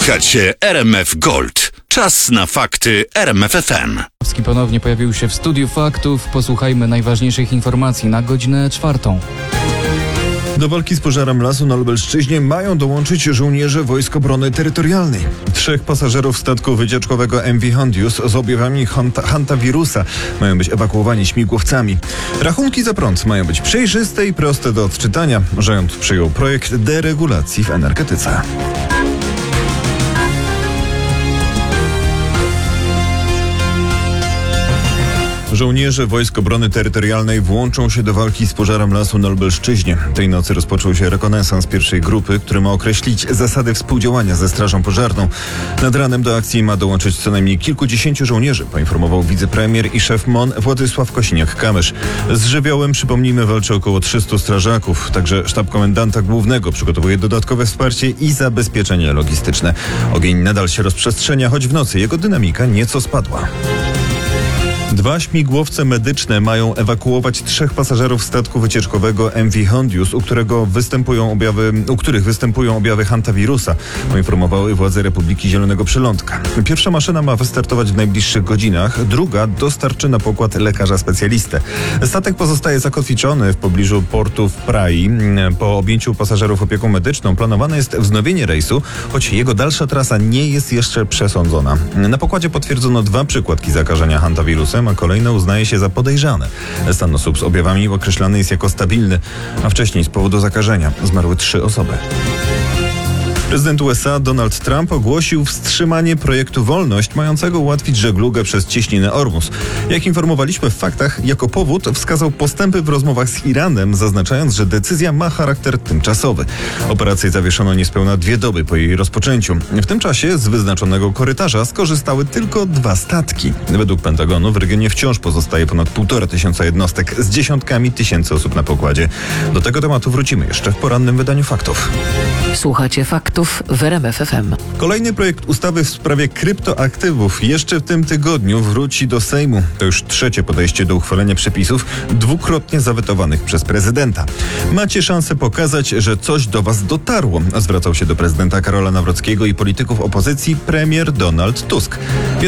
Słuchacie RMF Gold. Czas na fakty RMF FM. Ponownie pojawił się w studiu faktów. Posłuchajmy najważniejszych informacji na godzinę 4. Do walki z pożarem lasu na Lubelszczyźnie mają dołączyć żołnierze Wojsk Obrony Terytorialnej. 3 pasażerów statku wycieczkowego MV Hondius z objawami hantawirusa mają być ewakuowani śmigłowcami. Rachunki za prąd mają być przejrzyste i proste do odczytania. Rząd przyjął projekt deregulacji w energetyce. Żołnierze Wojsk Obrony Terytorialnej włączą się do walki z pożarem lasu na Lubelszczyźnie. Tej nocy rozpoczął się rekonesans pierwszej grupy, który ma określić zasady współdziałania ze Strażą Pożarną. Nad ranem do akcji ma dołączyć co najmniej kilkudziesięciu żołnierzy, poinformował wicepremier i szef MON Władysław Kosiniak-Kamysz. Z żywiołem, przypomnijmy, walczy około 300 strażaków. Także sztab komendanta głównego przygotowuje dodatkowe wsparcie i zabezpieczenie logistyczne. Ogień nadal się rozprzestrzenia, choć w nocy jego dynamika nieco spadła. 2 śmigłowce medyczne mają ewakuować 3 pasażerów statku wycieczkowego MV Hondius, u których występują objawy hantawirusa, poinformowały władze Republiki Zielonego Przylądka. Pierwsza maszyna ma wystartować w najbliższych godzinach, druga dostarczy na pokład lekarza specjalistę. Statek pozostaje zakotwiczony w pobliżu portu w Prai. Po objęciu pasażerów opieką medyczną planowane jest wznowienie rejsu, choć jego dalsza trasa nie jest jeszcze przesądzona. Na pokładzie potwierdzono 2 przykładki zakażenia hantawirusem, a kolejne uznaje się za podejrzane. Stan osób z objawami określany jest jako stabilny, a wcześniej z powodu zakażenia zmarły 3 osoby. Prezydent USA Donald Trump ogłosił wstrzymanie projektu Wolność, mającego ułatwić żeglugę przez cieśninę Ormus. Jak informowaliśmy w faktach, jako powód wskazał postępy w rozmowach z Iranem, zaznaczając, że decyzja ma charakter tymczasowy. Operację zawieszono niespełna 2 doby po jej rozpoczęciu. W tym czasie z wyznaczonego korytarza skorzystały tylko 2 statki. Według Pentagonu w regionie wciąż pozostaje ponad 1500 jednostek z dziesiątkami tysięcy osób na pokładzie. Do tego tematu wrócimy jeszcze w porannym wydaniu faktów. Słuchacie faktów w RMF FM. Kolejny projekt ustawy w sprawie kryptoaktywów jeszcze w tym tygodniu wróci do Sejmu. To już 3. podejście do uchwalenia przepisów, dwukrotnie zawetowanych przez prezydenta. Macie szansę pokazać, że coś do was dotarło. Zwracał się do prezydenta Karola Nawrockiego i polityków opozycji premier Donald Tusk.